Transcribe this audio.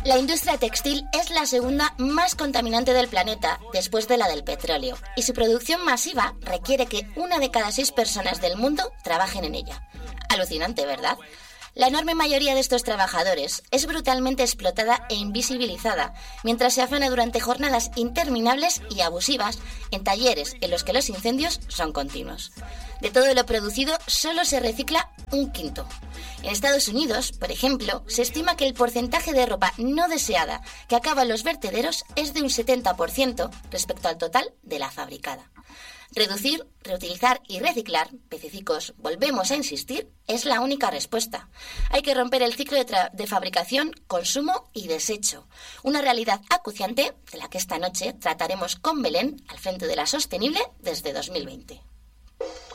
La industria textil es la segunda más contaminante del planeta, después de la del petróleo, y su producción masiva requiere que 1 de cada 6 personas del mundo trabajen en ella. Alucinante, ¿verdad? La enorme mayoría de estos trabajadores es brutalmente explotada e invisibilizada, mientras se afana durante jornadas interminables y abusivas en talleres en los que los incendios son continuos. De todo lo producido, solo se recicla 1/5. En Estados Unidos, por ejemplo, se estima que el porcentaje de ropa no deseada que acaba en los vertederos es de un 70% respecto al total de la fabricada. Reducir, reutilizar y reciclar, pececicos, volvemos a insistir, es la única respuesta. Hay que romper el ciclo de fabricación, consumo y desecho. Una realidad acuciante de la que esta noche trataremos con Belén al frente de La Sostenible desde 2020.